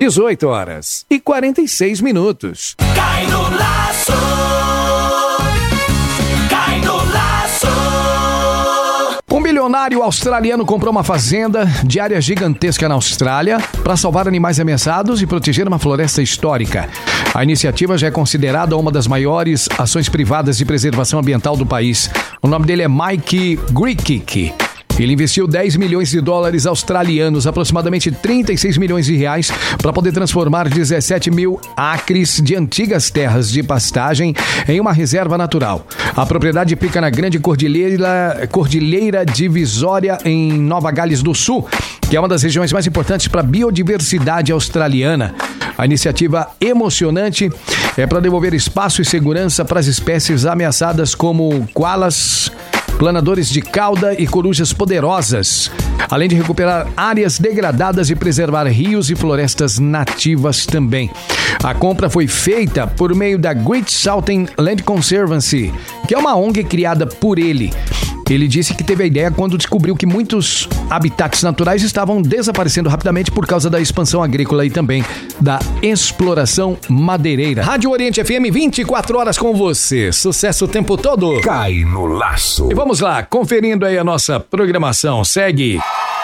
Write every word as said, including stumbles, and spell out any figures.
dezoito horas e quarenta e seis minutos. Cai no laço. Cai no laço. Um bilionário australiano comprou uma fazenda de área gigantesca na Austrália para salvar animais ameaçados e proteger uma floresta histórica. A iniciativa já é considerada uma das maiores ações privadas de preservação ambiental do país. O nome dele é Mike Grikic. Ele investiu dez milhões de dólares australianos, aproximadamente trinta e seis milhões de reais, para poder transformar dezessete mil acres de antigas terras de pastagem em uma reserva natural. A propriedade fica na Grande Cordilheira, Cordilheira Divisória, em Nova Gales do Sul, que é uma das regiões mais importantes para a biodiversidade australiana. A iniciativa emocionante é para devolver espaço e segurança para as espécies ameaçadas como koalas, planadores de cauda e corujas poderosas, além de recuperar áreas degradadas e preservar rios e florestas nativas também. A compra foi feita por meio da Great Southern Land Conservancy, que é uma O N G criada por ele. Ele disse que teve a ideia quando descobriu que muitos habitats naturais estavam desaparecendo rapidamente por causa da expansão agrícola e também da exploração madeireira. Rádio Oriente F M, vinte e quatro horas com você. Sucesso o tempo todo. Cai no laço. E vamos lá, conferindo aí a nossa programação. Segue.